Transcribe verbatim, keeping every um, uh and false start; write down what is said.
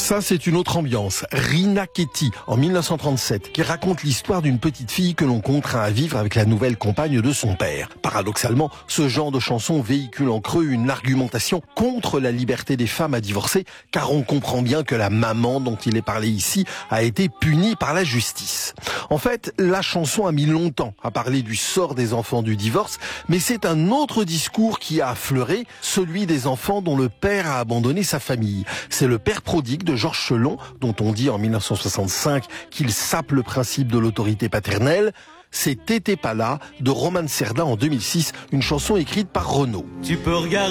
Ça, c'est une autre ambiance. Rina Ketty, en mille neuf cent trente-sept, qui raconte l'histoire d'une petite fille que l'on contraint à vivre avec la nouvelle compagne de son père. Paradoxalement, ce genre de chanson véhicule en creux une argumentation contre la liberté des femmes à divorcer, car on comprend bien que la maman dont il est parlé ici a été punie par la justice. En fait, la chanson a mis longtemps à parler du sort des enfants du divorce, mais c'est un autre discours qui a affleuré, celui des enfants dont le père a abandonné sa famille. C'est le père prodigue de Georges Chelon, dont on dit en mille neuf cent soixante-cinq qu'il sape le principe de l'autorité paternelle. C'est T'étais pas là de Romane Cerda en deux mille six, une chanson écrite par Renaud. Tu peux regarder